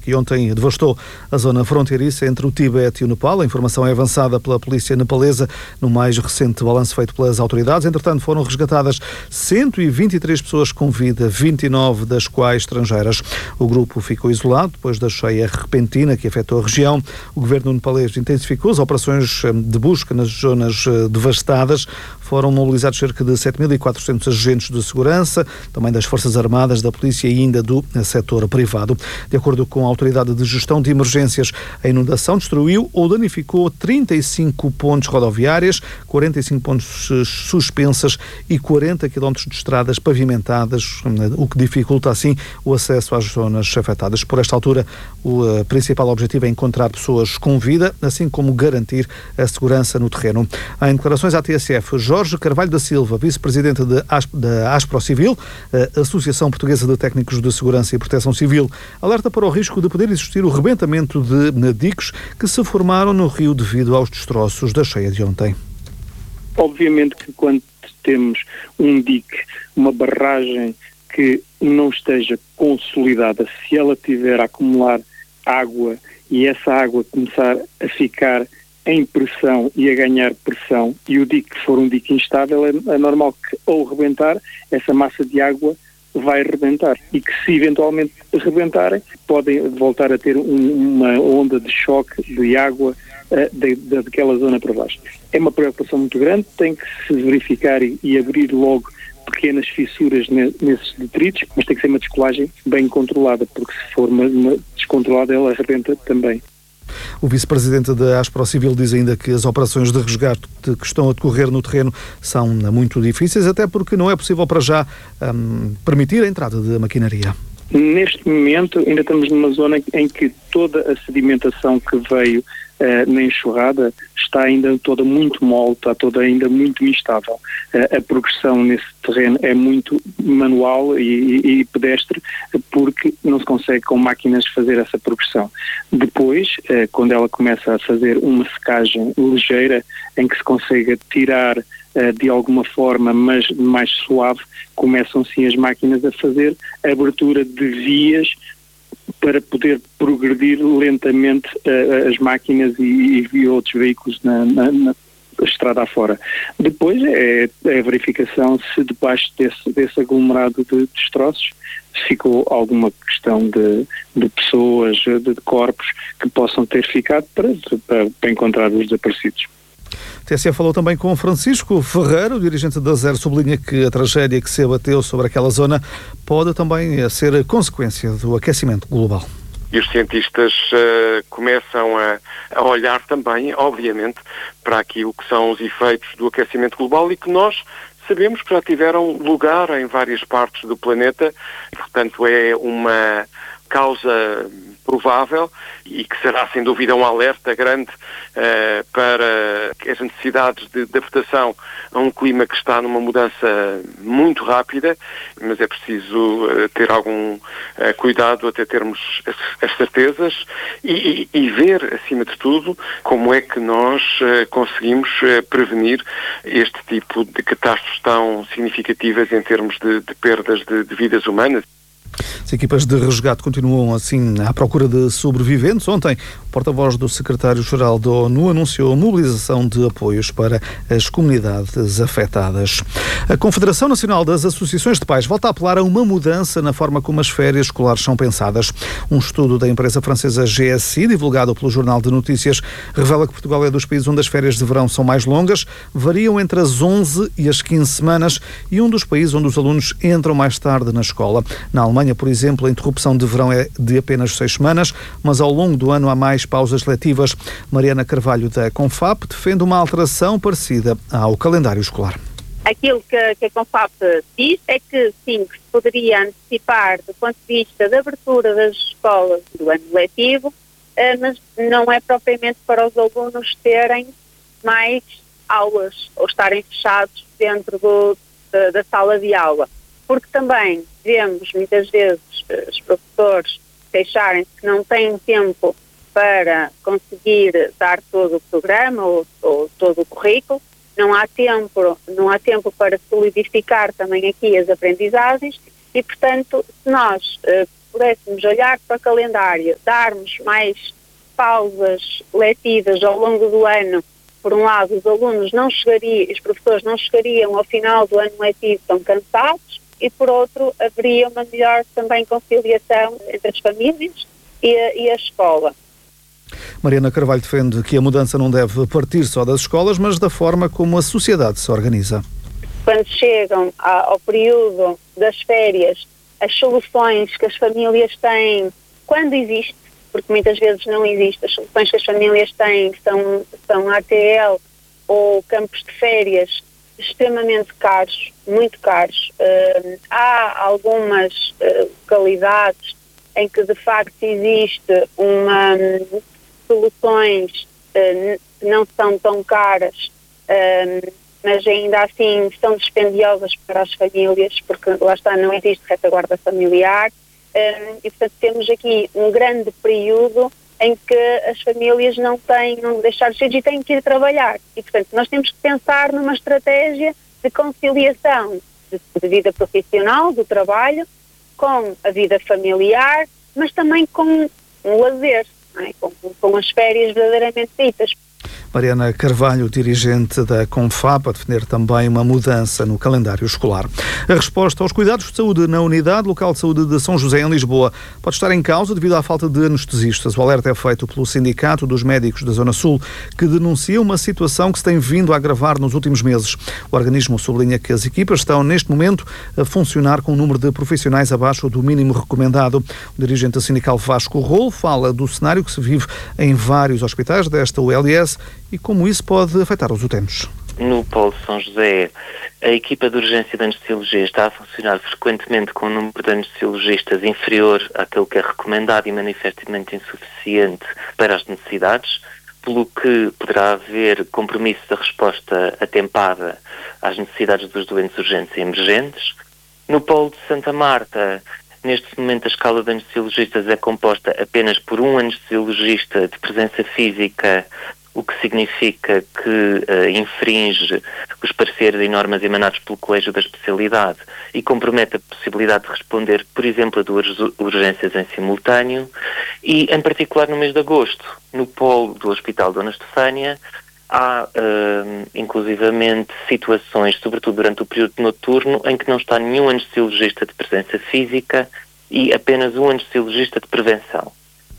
que ontem devastou a zona fronteiriça entre o Tibete e o Nepal. A informação é avançada pela polícia nepalesa no mais recente balanço feito pelas autoridades. Entretanto, foram resgatadas 123 pessoas com vida, 29 das quais estrangeiras. O grupo ficou isolado depois da cheia repentina que afetou a região. O governo nepalês intensificou as operações de busca nas zonas devastadas. Foram mobilizados cerca de 7.400 agentes de segurança, também das Forças Armadas, da Polícia e ainda do setor privado. De acordo com a Autoridade de Gestão de Emergências, a inundação destruiu ou danificou 35 pontes rodoviárias, 45 pontes suspensas e 40 quilómetros de estradas pavimentadas, o que dificulta assim o acesso às zonas afetadas. Por esta altura, o principal objetivo é encontrar pessoas com vida, assim como garantir a segurança no terreno. Em declarações à TSF, Jorge Carvalho da Silva, vice-presidente da ASPRO-Civil, a Associação Portuguesa de Técnicos de Segurança e Proteção Civil, alerta para o risco de poder existir o rebentamento de diques que se formaram no rio devido aos destroços da cheia de ontem. Obviamente que quando temos um dique, uma barragem que não esteja consolidada, se ela tiver a acumular água e essa água começar a ficar em pressão e a ganhar pressão, e o dique for um dique instável, é normal que ao rebentar, essa massa de água vai rebentar, e que se eventualmente rebentarem, podem voltar a ter uma onda de choque de água daquela zona para baixo. É uma preocupação muito grande, tem que se verificar e abrir logo pequenas fissuras nesses detritos, mas tem que ser uma descolagem bem controlada, porque se for uma descontrolada, ela arrebenta também. O vice-presidente da ASPRO-Civil diz ainda que as operações de resgate que estão a decorrer no terreno são muito difíceis, até porque não é possível para já permitir a entrada de maquinaria. Neste momento ainda estamos numa zona em que toda a sedimentação que veio na enxurrada está ainda toda muito mole, está toda ainda muito instável. A progressão nesse terreno é muito manual e pedestre, porque não se consegue com máquinas fazer essa progressão. Depois, quando ela começa a fazer uma secagem ligeira, em que se consiga tirar de alguma forma, mas mais suave, começam sim as máquinas a fazer a abertura de vias para poder progredir lentamente as máquinas e outros veículos na estrada afora. Depois é a verificação se debaixo desse aglomerado de destroços ficou alguma questão de pessoas, de corpos que possam ter ficado para encontrar os desaparecidos. A TSE falou também com Francisco Ferreira, o dirigente da Zero, sublinha que a tragédia que se abateu sobre aquela zona pode também ser consequência do aquecimento global. E os cientistas começam a olhar também, obviamente, para aquilo que são os efeitos do aquecimento global e que nós sabemos que já tiveram lugar em várias partes do planeta. Portanto, é uma causa provável e que será sem dúvida um alerta grande para as necessidades de adaptação a um clima que está numa mudança muito rápida, mas é preciso ter algum cuidado até termos as certezas e ver, acima de tudo, como é que nós conseguimos prevenir este tipo de catástrofes tão significativas em termos de perdas de vidas humanas. As equipas de resgate continuam assim à procura de sobreviventes. Ontem, o porta-voz do secretário-geral da ONU anunciou a mobilização de apoios para as comunidades afetadas. A Confederação Nacional das Associações de Pais volta a apelar a uma mudança na forma como as férias escolares são pensadas. Um estudo da empresa francesa GSI, divulgado pelo Jornal de Notícias, revela que Portugal é dos países onde as férias de verão são mais longas, variam entre as 11 e as 15 semanas e um dos países onde os alunos entram mais tarde na escola. Na Alemanha, por exemplo, a interrupção de verão é de apenas 6 semanas, mas ao longo do ano há mais pausas letivas. Mariana Carvalho, da Confap, defende uma alteração parecida ao calendário escolar. Aquilo que a Confap diz é que sim, que se poderia antecipar do ponto de vista da abertura das escolas do ano letivo, mas não é propriamente para os alunos terem mais aulas ou estarem fechados dentro da sala de aula. Porque também vemos muitas vezes os professores queixarem-se que não têm tempo para conseguir dar todo o programa ou todo o currículo, não há tempo para solidificar também aqui as aprendizagens e, portanto, se nós pudéssemos olhar para o calendário, darmos mais pausas letivas ao longo do ano, por um lado, os alunos os professores não chegariam ao final do ano letivo tão cansados, e por outro, haveria uma melhor também conciliação entre as famílias e a escola. Mariana Carvalho defende que a mudança não deve partir só das escolas, mas da forma como a sociedade se organiza. Quando chegam ao período das férias, as soluções que as famílias têm, quando existe, porque muitas vezes não existe, as soluções que as famílias têm são ATL ou campos de férias extremamente caros, muito caros. Há algumas localidades em que de facto existe soluções que não são tão caras, mas ainda assim são dispendiosas para as famílias, porque lá está, não existe retaguarda familiar, e portanto temos aqui um grande período em que as famílias não deixar de ser e têm que ir trabalhar. E, portanto, nós temos que pensar numa estratégia de conciliação de vida profissional, do trabalho, com a vida familiar, mas também com o lazer, não é? com as férias verdadeiramente ditas. Mariana Carvalho, dirigente da Confap, a defender também uma mudança no calendário escolar. A resposta aos cuidados de saúde na Unidade Local de Saúde de São José, em Lisboa, pode estar em causa devido à falta de anestesistas. O alerta é feito pelo Sindicato dos Médicos da Zona Sul, que denuncia uma situação que se tem vindo a agravar nos últimos meses. O organismo sublinha que as equipas estão, neste momento, a funcionar com um número de profissionais abaixo do mínimo recomendado. O dirigente sindical Vasco Rolo fala do cenário que se vive em vários hospitais desta ULS e como isso pode afetar os utentes. No Polo São José, a equipa de urgência de anestesiologia está a funcionar frequentemente com um número de anestesiologistas inferior àquele que é recomendado e manifestamente insuficiente para as necessidades, pelo que poderá haver compromisso da resposta atempada às necessidades dos doentes urgentes e emergentes. No Polo de Santa Marta, neste momento a escala de anestesiologistas é composta apenas por um anestesiologista de presença física, o que significa que infringe os pareceres e normas emanados pelo Colégio da Especialidade e compromete a possibilidade de responder, por exemplo, a duas urgências em simultâneo. E, em particular, no mês de agosto, no polo do Hospital Dona Estefânia, há, inclusivamente, situações, sobretudo durante o período noturno, em que não está nenhum anestesiologista de presença física e apenas um anestesiologista de prevenção.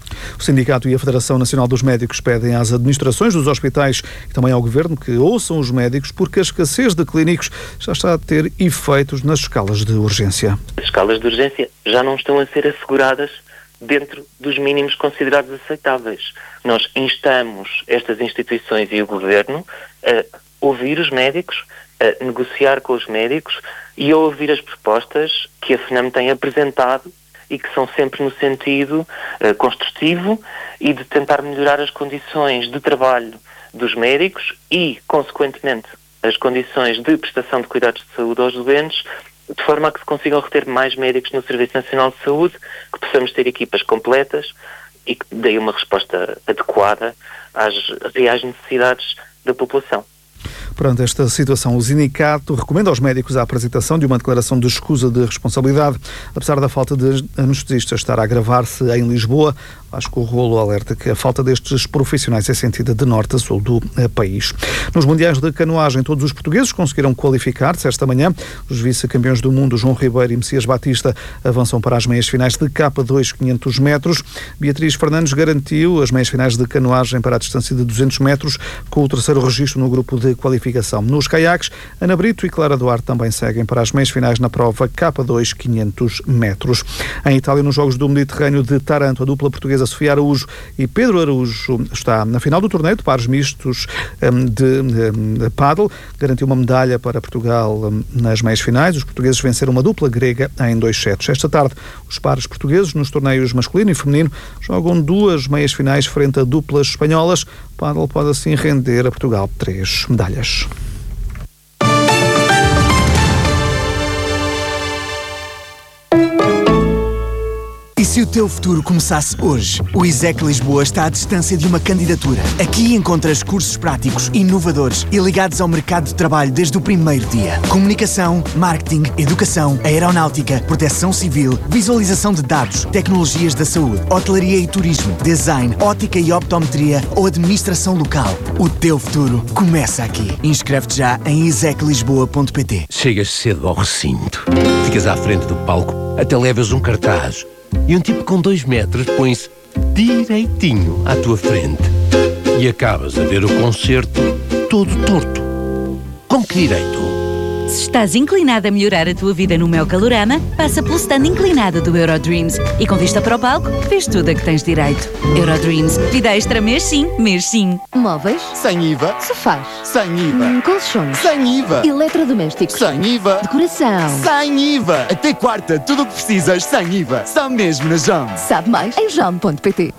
O Sindicato e a Federação Nacional dos Médicos pedem às administrações dos hospitais e também ao Governo que ouçam os médicos, porque a escassez de clínicos já está a ter efeitos nas escalas de urgência. As escalas de urgência já não estão a ser asseguradas dentro dos mínimos considerados aceitáveis. Nós instamos estas instituições e o Governo a ouvir os médicos, a negociar com os médicos e a ouvir as propostas que a FNAM tem apresentado e que são sempre no sentido construtivo e de tentar melhorar as condições de trabalho dos médicos e, consequentemente, as condições de prestação de cuidados de saúde aos doentes, de forma a que se consigam reter mais médicos no Serviço Nacional de Saúde, que possamos ter equipas completas e que deem uma resposta adequada às reais necessidades da população. Perante esta situação, o sindicato recomenda aos médicos a apresentação de uma declaração de escusa de responsabilidade. Apesar da falta de anestesistas estar a agravar-se em Lisboa, Vasco Rolo alerta que a falta destes profissionais é sentida de norte a sul do país. Nos Mundiais de Canoagem, todos os portugueses conseguiram qualificar-se esta manhã. Os vice-campeões do mundo, João Ribeiro e Messias Batista, avançam para as meias-finais de K2 500 metros. Beatriz Fernandes garantiu as meias-finais de canoagem para a distância de 200 metros, com o terceiro registro no grupo de qualificação. Nos caiaques, Ana Brito e Clara Duarte também seguem para as meias-finais na prova K2 500 metros. Em Itália, nos Jogos do Mediterrâneo de Taranto, a dupla portuguesa Sofia Araújo e Pedro Araújo está na final do torneio de pares mistos de pádel. Garantiu uma medalha para Portugal nas meias-finais. Os portugueses venceram uma dupla grega em 2 sets. Esta tarde, os pares portugueses nos torneios masculino e feminino jogam 2 meias-finais frente a duplas espanholas. O pádel pode assim render a Portugal 3 medalhas. Se o teu futuro começasse hoje, o ISEC Lisboa está à distância de uma candidatura. Aqui encontras cursos práticos, inovadores e ligados ao mercado de trabalho desde o primeiro dia. Comunicação, marketing, educação, aeronáutica, proteção civil, visualização de dados, tecnologias da saúde, hotelaria e turismo, design, ótica e optometria ou administração local. O teu futuro começa aqui. Inscreve-te já em iseclisboa.pt. Chegas cedo ao recinto, ficas à frente do palco, até levas um cartaz e um tipo com 2 metros põe-se direitinho à tua frente e acabas a ver o concerto todo torto. Com que direito? Se estás inclinado a melhorar a tua vida no Meu Calorama, passa pelo stand inclinado do Eurodreams e com vista para o palco, vês tudo a que tens direito. Eurodreams, vida extra mês sim, mês sim. Móveis? Sem IVA. Sofás? Sem IVA. Colchões? Sem IVA. Eletrodomésticos? Sem IVA. Decoração? Sem IVA. Até quarta, tudo o que precisas sem IVA. Só mesmo na JAM. Sabe mais em jam.pt.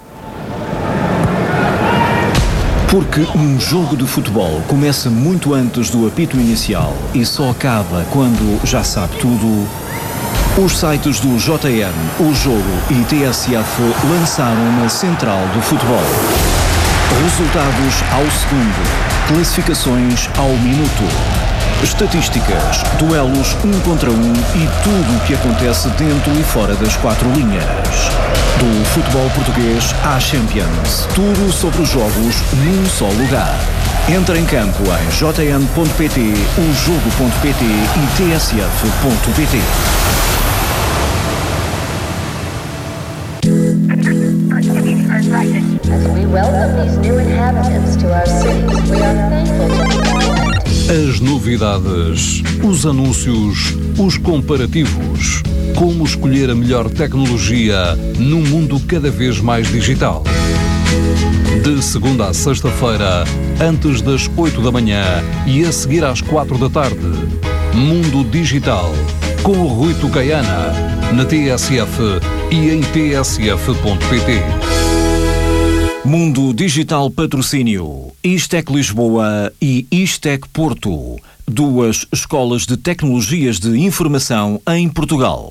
Porque um jogo de futebol começa muito antes do apito inicial e só acaba quando já sabe tudo, os sites do JN, O Jogo e TSF lançaram uma central do futebol. Resultados ao segundo, classificações ao minuto, estatísticas, duelos 1 contra 1 e tudo o que acontece dentro e fora das 4 linhas. Do futebol português à Champions. Tudo sobre os jogos num só lugar. Entra em campo em jn.pt, ojogo.pt e tsf.pt. As novidades, os anúncios, os comparativos. Como escolher a melhor tecnologia num mundo cada vez mais digital. De segunda a sexta-feira, antes das 8 da manhã e a seguir às 4 da tarde. Mundo Digital, com o Rui Tucaiana, na TSF e em tsf.pt. Mundo Digital Patrocínio, Istec Lisboa e Istec Porto, 2 escolas de tecnologias de informação em Portugal.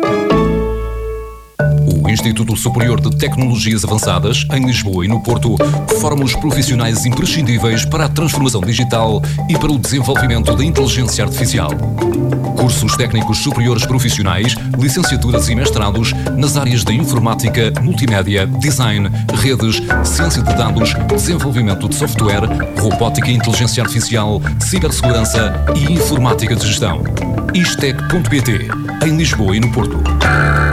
O Instituto Superior de Tecnologias Avançadas, em Lisboa e no Porto, forma os profissionais imprescindíveis para a transformação digital e para o desenvolvimento da inteligência artificial. Cursos técnicos superiores profissionais, licenciaturas e mestrados nas áreas de informática, multimédia, design, redes, ciência de dados, desenvolvimento de software, robótica e inteligência artificial, cibersegurança e informática de gestão. Istec.pt, em Lisboa e no Porto.